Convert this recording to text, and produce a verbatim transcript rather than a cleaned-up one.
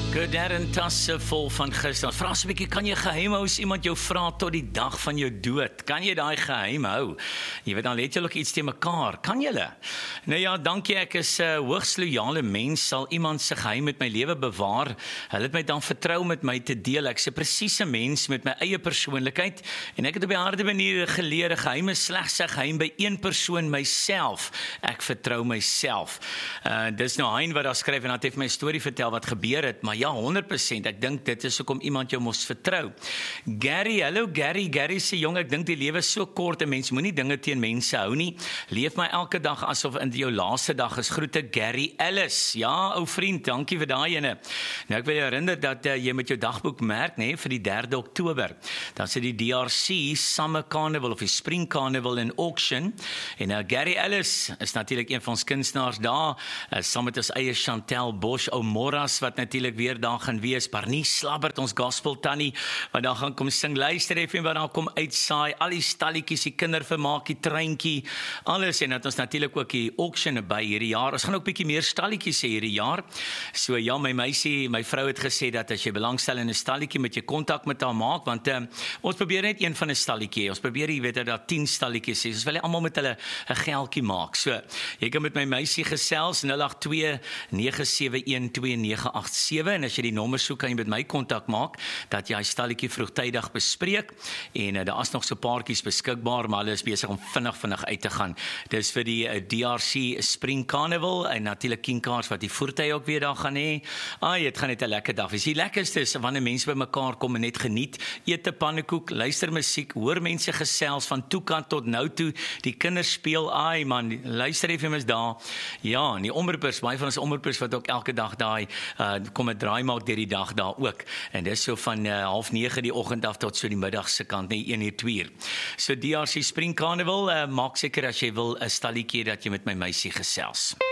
Darren Tasse vol van gister. Vra so 'n bietjie, kan jy geheim hou as iemand jou vra tot die dag van jou dood? Kan jy daai geheim hou? Jy weet, dan let jy ook iets te mekaar. Kan julle? Nou ja, dankie, ek is 'n uh, hoogs loyale mens, sal iemand se geheim met my lewe bewaar. Hulle het my dan vertrou met my te deel. Ek's 'n presiese mens met my eie persoonlikheid en ek het op die harde manier geleer, geheim is slegs 'n geheim by een persoon, myself. Ek vertrou myself. Uh, dis nou Hein wat daar skryf en het het my storie vertel wat gebeur het, maar ja, honderd persent, ek dink dit is hoekom iemand jou mos vertrou. Gary, hallo Gary, Gary sê jong, ek dink die lewe is so kort en mens moenie dinge teen mense hou nie. Leef my elke dag asof in jou laaste dag is. Groete Gary Ellis. Ja, ou vriend, dankie vir daai ene. Nou ek wil jou herinner dat uh, jy met jou dagboek merk, nê, vir die derde Oktober. Dan sit die D R C Summer Carnival of die Spring Carnival in Auction. En uh, Gary Ellis is natuurlik een van ons kunstenaars daar, uh, saam met ons eie Chantel Bosch, ou Morras wat natuurlik weer daar gaan wees. Barnie Slabbert, ons gospel tannie, wat daar gaan kom sing, luister en wat daar kom uitsaai, al die stalletjies, die kindervermaak, die treintjie, alles, en dat ons natuurlik ook die auction by hierdie jaar. Ons gaan ook bietjie meer stalletjies hê hierdie jaar. So ja, my meisie, my vrou het gesê dat as jy belangstel in 'n stalletjie, moet jy kontak met haar maak, want uh, ons probeer net een van 'n stalletjie. Ons probeer, jy weet, dat daar tien stalletjies is. Ons wil almal met hulle 'n geldjie maak. So, jy kan met my meisie gesels nul agt twee nege sewe een twee nege agt sewe, en as jy die nommer soek, kan jy met my kontak maak, dat jy hy stalletjie vroegtydig bespreek, en uh, daar is nog so paartjies beskikbaar, maar hulle is besig om vinnig vinnig uit te gaan. Dis vir die uh, D R C Spring Carnival, en natuurlik kienkaars wat die voertuie ook weer daar gaan hê. Ai, dit gaan net 'n lekker dag wees. Die lekkerste is wanneer mense by mekaar kom en net geniet, eet 'n pannekoek, luister musiek, hoor mense gesels van toekant tot nou toe, die kinders speel, ai man, luister F M is daar. Ja, en die omroepers, baie van ons omroepers wat ook elke dag daai uh, kom 'n draai maak deur die dag daar ook. En dis so van uh, half nege die oggend af tot so die middag se kant, nee, een uur, twee uur. So D R C Spring Carnival, uh, maak seker as jy wil 'n stalletjie dat jy met my meisie gesels.